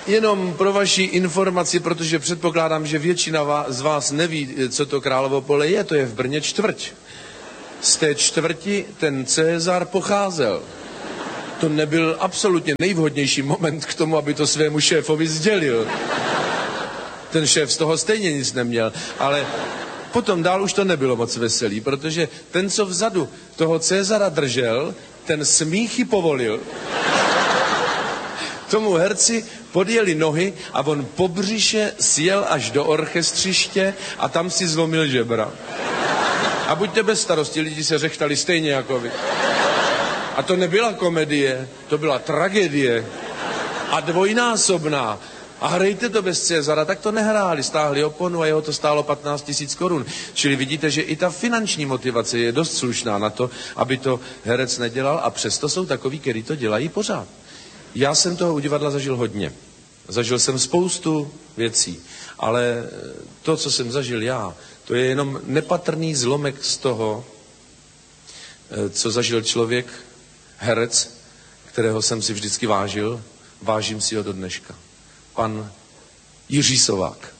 Jenom pro vaši informaci, protože předpokládám, že většina z vás neví, co to Královo pole je, to je v Brně čtvrť. Z té čtvrti ten Cezar pocházel. To nebyl absolutně nejvhodnější moment k tomu, aby to svému šéfovi sdělil. Ten šéf z toho stejně nic neměl, ale potom dál už to nebylo moc veselý, protože ten, co vzadu toho Cezara držel, ten smíchy povolil. Tomu herci podjeli nohy a on po břiše sjel až do orchestřiště a tam si zlomil žebra. A buďte bez starosti, lidi se řechtali stejně jako vy. A to nebyla komedie, to byla tragédie. A dvojnásobná. A hrajte to bez Cezara, tak to nehráli, stáhli oponu a jeho to stálo 15 000 korun. Čili vidíte, že i ta finanční motivace je dost slušná na to, aby to herec nedělal a přesto jsou takoví, kteří to dělají pořád. Já jsem toho u divadla zažil hodně. Zažil jsem spoustu věcí, ale to, co jsem zažil já, to je jenom nepatrný zlomek z toho, co zažil člověk, herec, kterého jsem si vždycky vážil, vážím si ho do dneška. Pan Jiří Sovák.